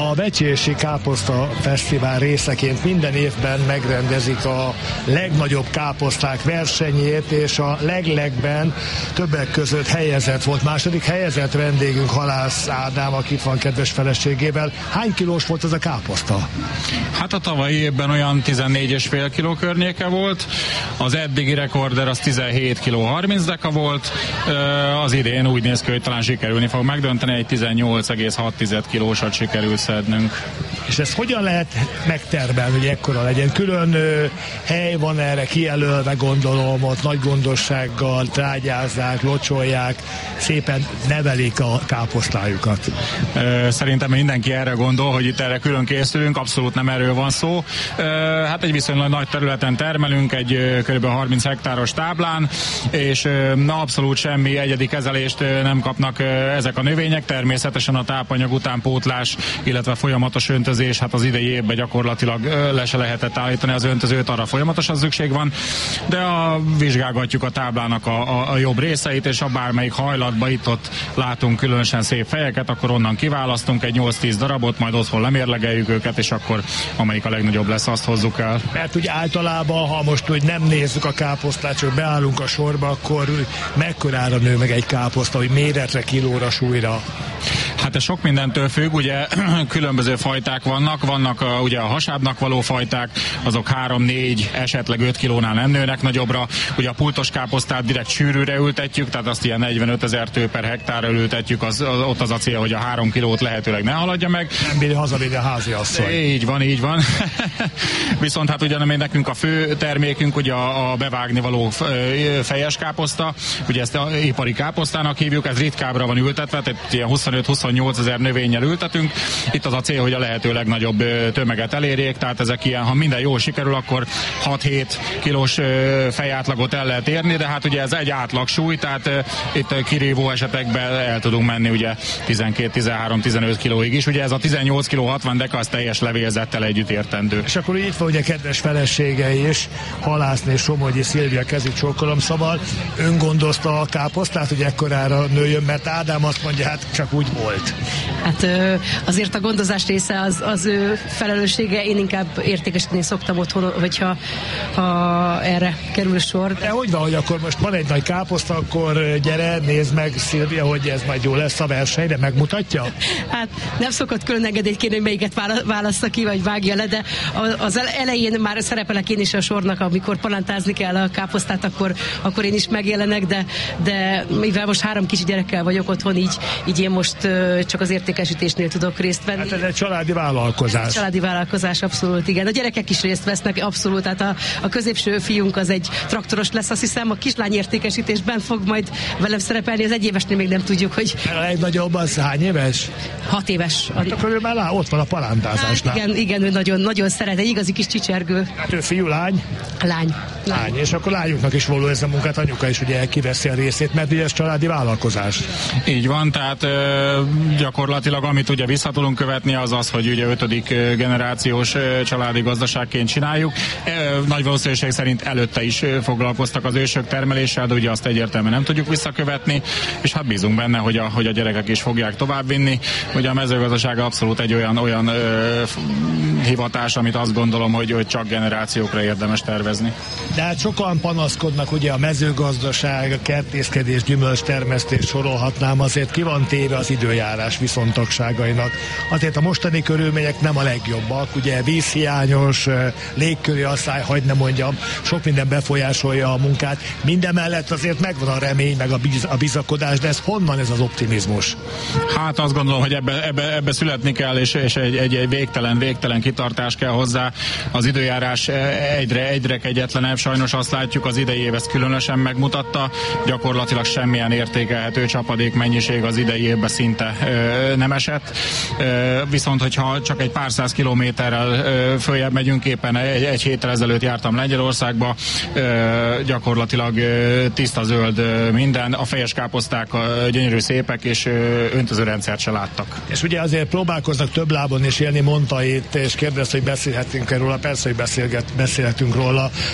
A Becsési Káposzta Fesztivál részeként minden évben megrendezik a legnagyobb káposzták versenyét, és a legben többek között helyezett volt. Második helyezett vendégünk Halász Ádám, aki itt van kedves feleségével. Hány kilós volt ez a káposzta? Hát a tavalyi évben olyan 14,5 kiló környéke volt, az eddigi rekorder az 17 kiló 30 deka volt, az idén úgy néz ki, hogy talán sikerülni fog megdönteni, egy 18,6 kilósat sikerült szednünk. És ezt hogyan lehet megtermelni, hogy ekkora legyen? Külön hely van erre kijelölve, gondolom, ott nagy gondossággal trágyázzák, locsolják, szépen nevelik a káposztájukat. Szerintem mindenki erre gondol, hogy itt erre külön készülünk, abszolút nem erről van szó. Hát egy viszonylag nagy területen termelünk, egy kb. 30 hektáros táblán, és abszolút semmi egyedi kezelést nem kapnak ezek a növények. Természetesen a tápanyag utánpótlás, illetve folyamatos öntözés, hát az idei évben gyakorlatilag le se lehetett állítani az öntözőt, arra folyamatosan szükség van, de vizsgálgatjuk a táblának a jobb részeit, és a bármelyik hajlatban itt-ott látunk különösen szép fejeket, akkor onnan kiválasztunk egy 8-10 darabot, majd otthon lemérlegeljük őket, és akkor amelyik a legnagyobb lesz, azt hozzuk el. Mert úgy általában, ha most úgy nem nézzük a káposztát, csak beállunk a sorba, akkor mekkorára nő meg egy káposzta, hogy méretre, kilóra, súlyra? Hát ez sok mindentől függ, ugye különböző fajták vannak ugye a hasábnak való fajták, azok 3-4, esetleg 5 kilónál nem nőnek nagyobbra, ugye a pultos káposztát direkt sűrűre ültetjük, tehát azt ilyen 45 000 tő per hektárra ültetjük, ott az a cél, hogy a 3 kilót lehetőleg ne haladja meg. Nem bírja hazavinni a háziasszony. Így van. Viszont hát ugye nekünk a fő termékünk ugye a bevágni való fejes káposzta, ugye ezt a ipari káposztának hívjuk, ez ritkábbra van ültetve, tehát ilyen 25-28 000 növényel ültetünk. Itt az a cél, hogy a lehető legnagyobb tömeget elérjék, tehát ezek ilyen, ha minden jól sikerül, akkor 6-7 kilós fejátlagot el lehet érni, de hát ugye ez egy átlagsúly, tehát itt kirívó esetekben el tudunk menni ugye 12-13-15 kilóig is. Ugye ez a 18 kiló 60 deka, az teljes levélzettel együtt értendő. És akkor itt van ugye kedves felesége is, Halászné Somogyi Szilvia, kezük csókolom, szóval ön gondozta a káposztát, hogy ekkorára nőjön, mert Ádám azt mondja, hát csak úgy volt. Hát azért a gondozás része az ő felelőssége, én inkább értékesíteni szoktam otthon, hogyha erre kerül sor. De hogy van, hogy akkor most van egy nagy káposzta, akkor gyere, nézd meg, Szilvia, hogy ez majd jó lesz a versenyre, megmutatja? Hát nem szokott külön engedélyt kérni, hogy melyiket válassza ki, vagy vágja le, de az elején már szerepelek én is a sornak, amikor palántázni kell a káposztát, akkor én is megjelenek, de mivel most 3 kicsi gyerekkel vagyok otthon, így én most csak az értékesítésnél tudok részt venni. Hát ez egy családi vállalkozás. Családi vállalkozás, abszolút, igen. A gyerekek is részt vesznek, abszolút. Tehát a középső fiunk az egy traktoros lesz, azt hiszem, a kislány értékesítésben fog majd velem szerepelni, az 1 évesnél még nem tudjuk, hogy... A legnagyobb az hány éves? 6 éves. Hát akkor ő már ott van a palántázásnál. Hát igen, ő nagyon szeret, egy igazi kis csicsergő. Hát ő fiú, lány? Lány. És akkor lányunknak is való ez a munkát, anyuka is ugye kiveszi a részét, mert ugye ez családi vállalkozás. Így van, tehát gyakorlatilag amit ugye vissza tudunk követni, az, hogy ugye 5. generációs családi gazdaságként csináljuk. Nagy valószínűség szerint előtte is foglalkoztak az ősök termeléssel, de ugye azt egyértelműen nem tudjuk visszakövetni, és hát bízunk benne, hogy a gyerekek is fogják továbbvinni. Ugye a mezőgazdaság abszolút egy olyan hivatás, amit azt gondolom, hogy csak generációkra érdemes tervezni. De hát sokan panaszkodnak ugye a mezőgazdaság, a kertészkedés, gyümölcstermesztés, sorolhatnám, azért ki van téve az időjárás viszontagságainak. Azért a mostani körülmények nem a legjobbak, ugye vízhiányos, légköri asszály, hagyd ne mondjam, sok minden befolyásolja a munkát. Mindemellett azért megvan a remény, meg a bizakodás, de ez honnan ez az optimizmus? Hát azt gondolom, hogy ebbe születni kell, és egy végtelen kitartás kell hozzá. Az időjárás egyre kegyetlenebb, sajnos azt látjuk, az idei év ezt különösen megmutatta, gyakorlatilag semmilyen értékelhető csapadék mennyiség az idei évben szinte nem esett. Viszont, hogyha csak egy pár száz kilométerrel följebb megyünk, éppen egy héttel ezelőtt jártam Lengyelországba, gyakorlatilag tiszta zöld minden, a fejes káposzták gyönyörű szépek, és öntözőrendszert se láttak. És ugye azért próbálkoznak több lábon is élni, mondta itt, és kérdezte, hogy beszélhetünk róla, persze, hogy beszélhetünk róla, hogy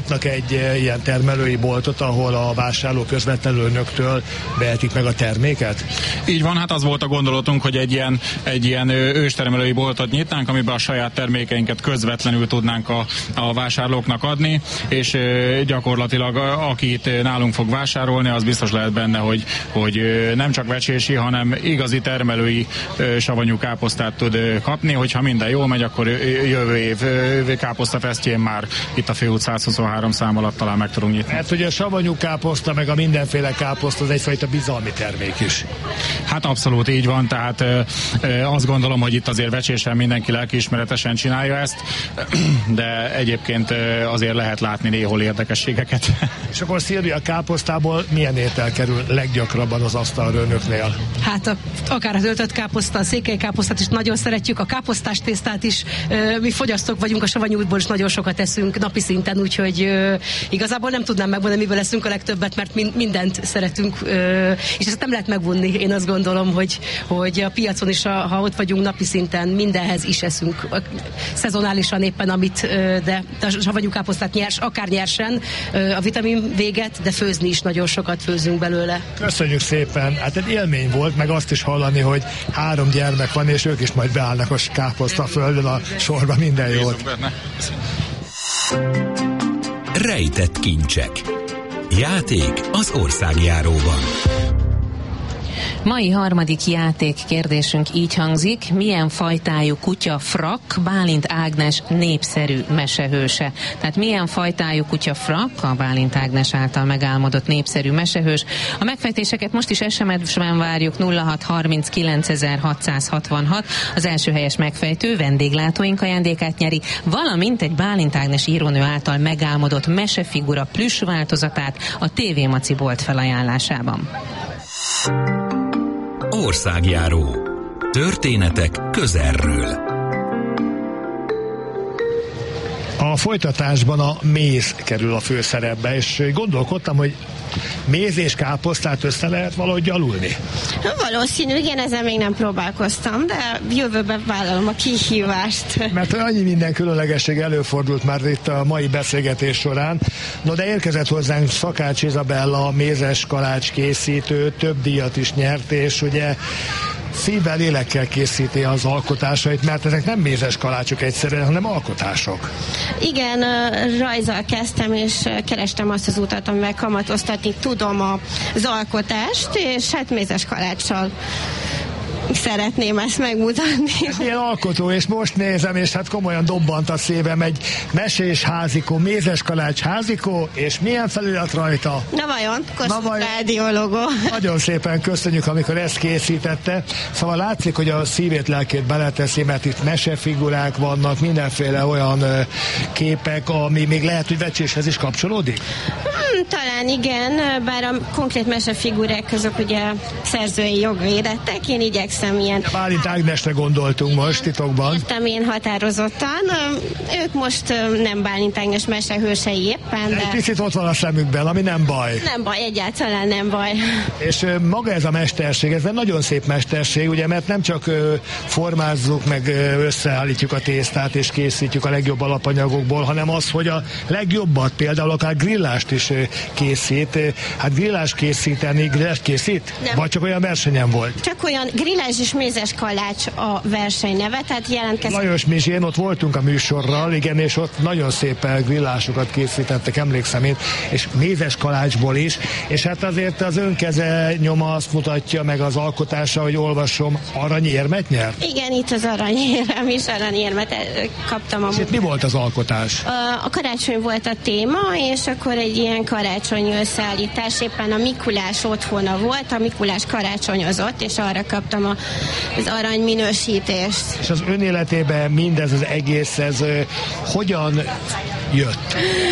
nyitnak egy ilyen termelői boltot, ahol a vásárló közvetlenül önöktől vehetik meg a terméket? Így van, hát az volt a gondolatunk, hogy egy ilyen őstermelői boltot nyitnánk, amiben a saját termékeinket közvetlenül tudnánk a vásárlóknak adni, és gyakorlatilag aki itt nálunk fog vásárolni, az biztos lehet benne, hogy nem csak vecsési, hanem igazi termelői savanyú káposztát tud kapni, hogyha minden jól megy, akkor jövő év káposztafesztjén már itt a Főút 123 szám alatt talán meg tudunk nyitni. Hát, hogy a savanyú káposzta, meg a mindenféle káposzta az egyfajta bizalmi termék is. Hát abszolút így van, tehát azt gondolom, hogy itt azért vecsésen mindenki lelkiismeretesen csinálja ezt, de egyébként azért lehet látni néhol érdekességeket. És akkor Szilvia, a káposztából milyen étel kerül leggyakrabban az asztalra önöknél? Hát akár az öltött káposzta, a székely káposztát is nagyon szeretjük, a káposztás tésztát is, mi fogyasztók vagyunk, a savanyútból is nagyon sokat eszünk napi szinten, úgyhogy igazából nem tudnám megmondani, miből leszünk a legtöbbet, mert mindent szeretünk, és ezt nem lehet megvonni. Én azt gondolom, hogy a piacon is, ha ott vagyunk napi szinten, mindenhez is eszünk. Szezonálisan éppen, de a savanyú káposztát akár nyersen, a vitamin véget, de főzni is nagyon sokat főzünk belőle. Köszönjük szépen, hát egy élmény volt, meg azt is hallani, hogy 3 gyermek van, és ők is majd beállnak a káposztaföldön a sorba, minden jót. Rejtett kincsek. Játék az országjáróban. Mai harmadik játék kérdésünk így hangzik: milyen fajtájú kutya Frak Bálint Ágnes népszerű mesehőse? Tehát milyen fajtájú kutya Frak, a Bálint Ágnes által megálmodott népszerű mesehős? A megfejtéseket most is SMS-ben várjuk. 0639.666. Az első helyes megfejtő vendéglátóink ajándékát nyeri, valamint egy Bálint Ágnes írónő által megálmodott mesefigura plüss változatát a TV Maci bolt felajánlásában. Országjáró. Történetek közelről. A folytatásban a méz kerül a főszerepbe, és gondolkodtam, hogy méz és káposztát össze lehet valahogy alulni? Valószínű, igen, ezzel még nem próbálkoztam, de jövőben vállalom a kihívást. Mert annyi minden különlegesség előfordult már itt a mai beszélgetés során. No, de érkezett hozzánk Szakács Izabella, mézes kalács készítő, több díjat is nyert, és ugye szívvel, lélekkel készíti az alkotásait, mert ezek nem mézes kalácsok egyszerűen, hanem alkotások. Igen, rajzzal kezdtem, és kerestem azt az utat, amivel kamatoztatni tudom az alkotást, és hát mézes kaláccsal szeretném ezt megmutatni. Ez ilyen alkotó, és most nézem, és hát komolyan dobbant a szívem, egy mesés házikó, mézes kalács házikó, és milyen felirat rajta? Na vajon? Kossuth Rádió logó. Nagyon szépen köszönjük, amikor ezt készítette. Szóval látszik, hogy a szívét, lelkét beleteszi, mert itt mesefigurák vannak, mindenféle olyan képek, ami még lehet, hogy vecséshez is kapcsolódik? Talán igen, bár a konkrét mesefigurák azok ugye szerzői jogvédettek, én igyekszem ilyen... Bálint Ágnesre gondoltunk most titokban. Értem én határozottan. Ők most nem Bálint Ágnes mesehősei éppen, de... Egy picit ott van a szemükben, ami nem baj. Nem baj, egyáltalán nem baj. És maga ez a mesterség, ez egy nagyon szép mesterség, ugye, mert nem csak formázzuk, meg összeállítjuk a tésztát, és készítjük a legjobb alapanyagokból, hanem az, hogy a legjobbat, például akár grillást is készít. Hát grillás készíteni, grillás készít? Nem. Vagy csak olyan versenyen volt? Csak olyan grillás és mézes kalács a verseny neve, tehát jelentkezett. Lajos Mizsén, ott voltunk a műsorral, igen, és ott nagyon szépen grillásokat készítettek, emlékszem én, és mézes kalácsból is, és hát azért az önkeze nyoma azt mutatja, meg az alkotása, hogy olvasom, aranyérmet nyert? Igen, itt az aranyérem is, aranyérmet kaptam. És itt mi volt az alkotás? A karácsony volt a téma, és akkor egy ilyen karácsonyi összeállítás, éppen a Mikulás otthona volt, a Mikulás karácsonyozott, és arra kaptam az arany minősítést. És az ön életében mindez az egész, ez hogyan jött?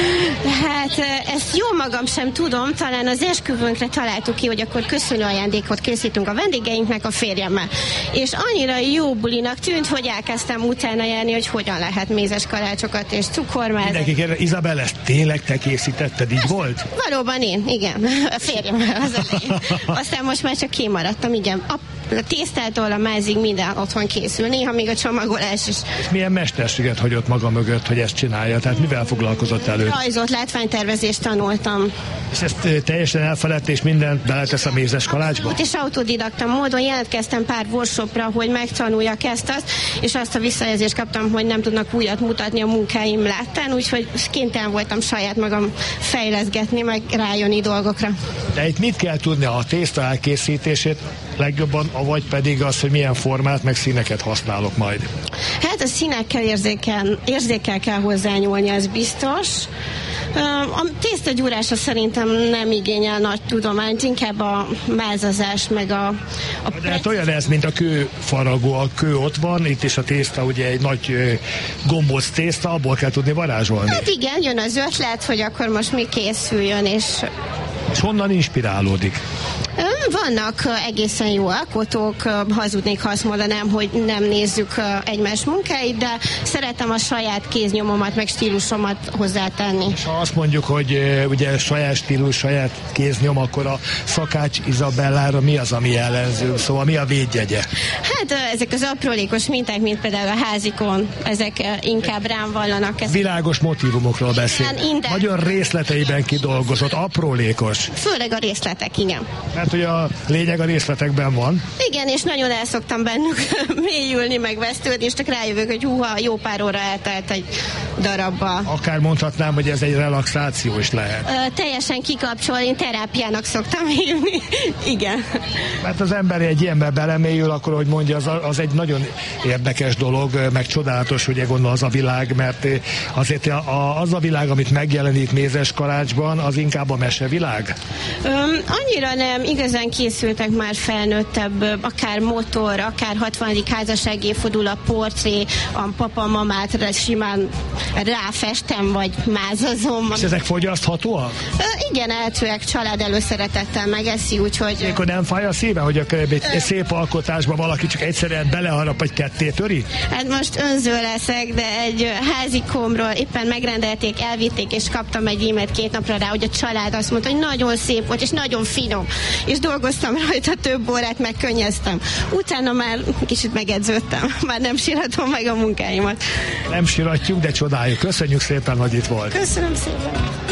Hát ezt jó magam sem tudom, talán az esküvőnkre találtuk ki, hogy akkor köszönő ajándékot készítünk a vendégeinknek, a férjemmel. És annyira jó bulinak tűnt, hogy elkezdtem utána járni, hogy hogyan lehet mézes kalácsokat és cukormázat. Mindenki kérdez, Izabella, ezt tényleg te készítetted, így volt? Valóban én, igen. A férjemmel az elején. Aztán most már csak kimaradtam, igen. tésztától a mázig minden otthon készül, néha még a csomagolás is. Milyen mesterséget hagyott maga mögött, hogy ezt csinálja? Tehát mivel foglalkozott előtt? Rajzot, látványtervezést tanultam. És ezt teljesen elfeledte, és mindent beletesz a mézes kalácsba? És autodidakta módon jelentkeztem pár workshopra, hogy megtanuljak ezt-azt, és azt a visszajelzést kaptam, hogy nem tudnak újat mutatni a munkáim láttán, úgyhogy kénytelen voltam saját magam fejleszgetni, meg rájönni dolgokra. De itt mit kell tudni a tészta elkészítését legjobban, vagy pedig az, hogy milyen formát, meg színeket használok majd? Hát a színekkel érzékkel kell hozzányúlni, az biztos. A tésztagyúrása szerintem nem igényel nagy tudományt, inkább a mázazás, meg a de hát olyan ez, mint a kőfaragó, a kő ott van, itt is a tészta, ugye egy nagy gombóc tészta, abból kell tudni varázsolni. Hát igen, jön az ötlet, hogy akkor most mi készüljön, és honnan inspirálódik? Vannak egészen jó alkotók, hazudnék, ha azt mondanám, hogy nem nézzük egymás munkáit, de szeretem a saját kéznyomomat, meg stílusomat hozzátenni. És ha azt mondjuk, hogy ugye saját stílus, saját kéznyom, akkor a Szakács Izabellára mi az, ami jellemző? Szóval mi a védjegye? Hát ezek az aprólékos minták, mint például a házikon, ezek inkább rám vallanak. Világos motívumokról beszél. Nagyon részleteiben kidolgozott, aprólékos. Főleg a részletek, igen. Mert hogy a lényeg a részletekben van. Igen, és nagyon el szoktam bennük mélyülni, meg vesztődni, és csak rájövök, hogy húha, jó pár óra eltelt egy darabbal. Akár mondhatnám, hogy ez egy relaxáció is lehet. Teljesen kikapcsolni, én terápiának szoktam hívni. Igen. Mert az ember egy ilyenbe belemélyül, akkor, hogy mondja, az egy nagyon érdekes dolog, meg csodálatos, ugye gondol az a világ, mert azért az a világ, amit megjelenít mézes kalácsban, az inkább a mesevilág? Annyira nem, igazán készültek már felnőttebb, akár motor, akár 60. házasság évfordul, a portré, a papa-mamát simán ráfestem, vagy mázazom. És ezek fogyaszthatóak? Igen, eltőek, család előszeretettel megeszi, úgyhogy... Akkor nem fáj a szíve, hogy egy szép alkotásban valaki csak egyszerűen beleharap, vagy ketté töri? Hát most önző leszek, de egy házikomról éppen megrendelték, elvitték, és kaptam egy e-mailt 2 napra rá, hogy a család azt mondta, hogy nagyon szép volt, és nagyon finom. És dolgoztam rajta több órát, megkönnyeztem. Utána már kicsit megedződtem. Már nem sírhatom meg a munkáimat. Nem síratjuk, de csodáljuk. Köszönjük szépen, hogy itt volt. Köszönöm szépen.